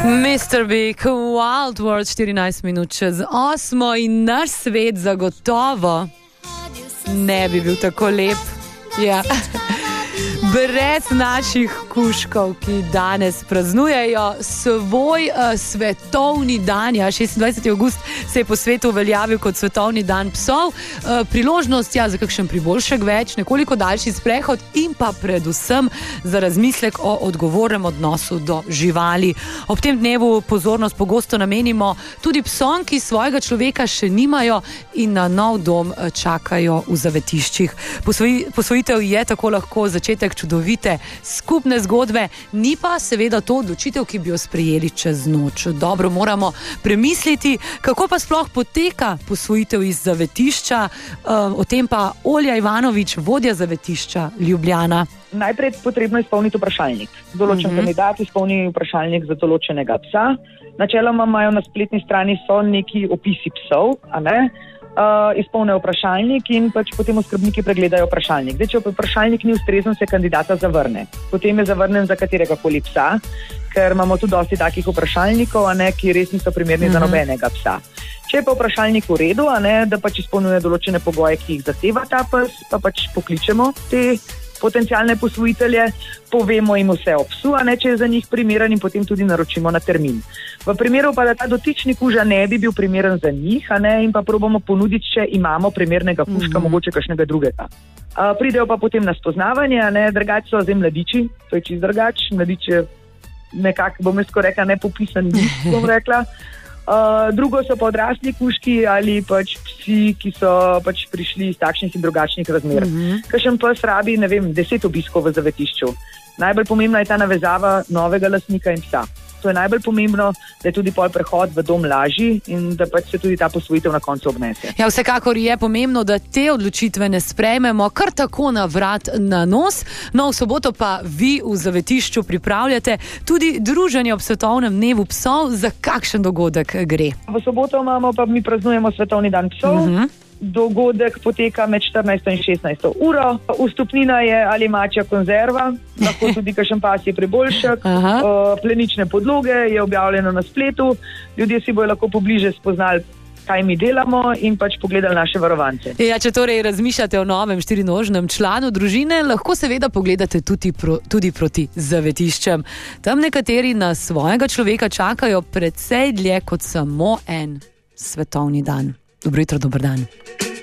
Mr. Big, Wild World, 14 minut čez 8 in naš svet zagotovo ne bi bil tako lep. Ja. Brez naših kužkov, ki danes praznujejo svoj svetovni dan. Ja, 26. avgust se je po svetu uveljavil kot svetovni dan psov. Priložnost za kakšen priboljšek več, nekoliko daljši sprehod in pa predvsem za razmislek o odgovornem odnosu do živali. Ob tem dnevu pozornost pogosto namenimo tudi psom, ki svojega človeka še nimajo in na nov dom čakajo v zavetiščih. Posvojitev je tako lahko začetek čudovite skupne zgodbe, ni pa seveda to odločitev, ki bi jo sprejeli čez noč. Dobro moramo premisliti, kako pa sploh poteka posvojitev iz zavetišča. O tem pa Olja Ivanovič, vodja zavetišča Ljubljana. Najprej je potrebno izpolniti vprašalnik. Določen kandidat izpolni vprašalnik za določenega psa. Načeloma imajo na spletni strani so neki opisi psov, a ne? Izpolnijo vprašalnik in pač potem oskrbniki pregledajo vprašalnik. Zdaj, če vprašalnik ni ustrezen, se kandidata zavrne. Potem je zavrnen za katerega koli psa, ker imamo tudi dosti takih vprašalnikov, a ne, ki res niso primerni za nobenega psa. Če je pa vprašalnik v redu, a ne, da pač izpolnjuje določene pogoje, ki jih zahteva ta pes, pa pač pokličemo te potencialne posvojitelje, povemo jim vse o psu, a ne, če je za njih primeren, in potem tudi naročimo na termin. V primeru pa, da ta dotični kuža ne bi bil primeren za njih, a ne, in pa probamo ponuditi, če imamo primernega kužka, mogoče kakšnega drugega. Pridejo pa potem na spoznavanje, a ne, drugače so zdaj mladiči, to je čisto drugače, mladič je nekako, bom jaz rekla, nepopisan, bom rekla. Drugo so pa odrasli kužki ali pač psi, ki so pač prišli iz takšnih in drugačnih razmer. Kakšen pes rabi, 10 obiskov v zavetišču. Najbolj pomembna je ta navezava novega lastnika in psa. To je najbolj pomembno, da je tudi pol prehod v dom lažji in da pač se tudi ta posvojitev na koncu obnese. Ja, vsekakor je pomembno, da te odločitve ne sprejmemo kar tako na vrat na nos. No, v soboto pa vi v zavetišču pripravljate tudi druženje ob svetovnem dnevu psov. Za kakšen dogodek gre? V soboto mi praznujemo svetovni dan psov. Dogodek poteka med 14. in 16. uro. Vstopnina je ali mačja konzerva, lahko tudi kakšen pasji priboljšek, plenične podloge, je objavljeno na spletu. Ljudje si bojo lahko pobliže spoznali, kaj mi delamo in pač pogledali naše varovance. Ja, če torej razmišljate o novem štirinožnem članu družine, lahko seveda pogledate tudi proti zavetiščem. Tam nekateri na svojega človeka čakajo precej dlje kot samo en svetovni dan. Dobro jutro, dober dan.